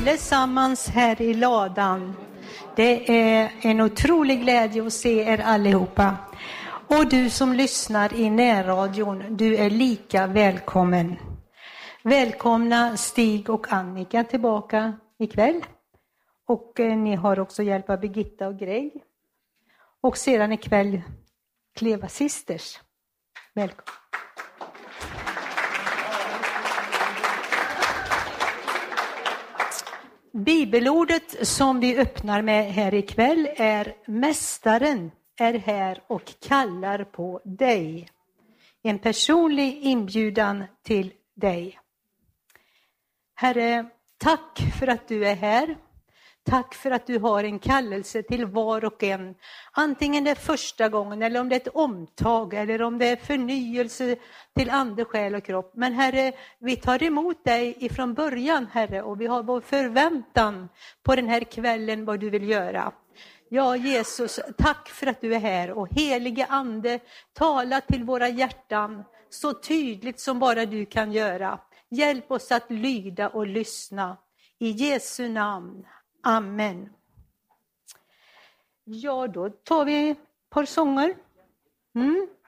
allesammans här i ladan. Det är en otrolig glädje att se er allihopa. Och du som lyssnar i närradion, du är lika välkommen. Välkomna Stig och Annika tillbaka ikväll. Och ni har också hjälp av Birgitta och Greg. Och sedan ikväll Kleva Sisters. Välkommen. Bibelordet som vi öppnar med här ikväll är: Mästaren är här och kallar på dig. En personlig inbjudan till dig. Herre, tack för att du är här. Tack för att du har en kallelse till var och en. Antingen det är första gången eller om det är ett omtag eller om det är förnyelse till ande, själ och kropp. Men Herre, vi tar emot dig ifrån början, Herre, och vi har vår förväntan på den här kvällen vad du vill göra. Ja, Jesus, tack för att du är här, och helige ande, tala till våra hjärtan så tydligt som bara du kan göra. Hjälp oss att lyda och lyssna. I Jesu namn. Amen. Ja, då tar vi ett par sånger.